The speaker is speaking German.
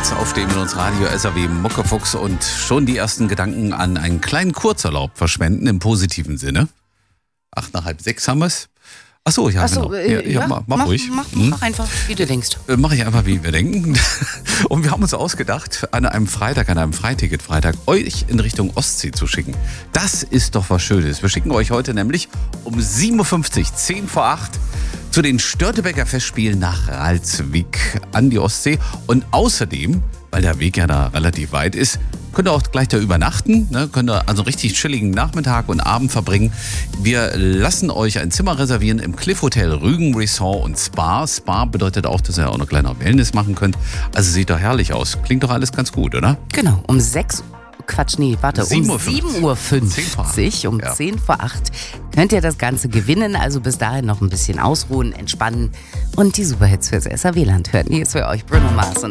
Herz auf dem in uns Radio SAW Muckefuchs und schon die ersten Gedanken an einen kleinen Kurzurlaub verschwenden im positiven Sinne. 5:45 haben wir es. Achso, ja, genau. Mach ruhig. Mach einfach, wie du denkst. Mache ich einfach, wie wir denken. Und wir haben uns ausgedacht, an einem Freiticket-Freitag, euch in Richtung Ostsee zu schicken. Das ist doch was Schönes. Wir schicken euch heute nämlich um 7:50 Uhr, 10 vor 8, zu den Störtebeker Festspielen nach Ralswiek an die Ostsee. Und außerdem, weil der Weg ja da relativ weit ist, könnt ihr auch gleich da übernachten, ne? Könnt ihr also richtig chilligen Nachmittag und Abend verbringen. Wir lassen euch ein Zimmer reservieren im Cliff Hotel Rügen Resort und Spa. Spa bedeutet auch, dass ihr auch eine kleine Wellness machen könnt. Also sieht doch herrlich aus. Klingt doch alles ganz gut, oder? Genau, um 7:50 Uhr, um 10 vor 8 könnt ihr das Ganze gewinnen. Also bis dahin noch ein bisschen ausruhen, entspannen und die Superhits fürs SAW-Land hören. Hier ist für euch Bruno Mars.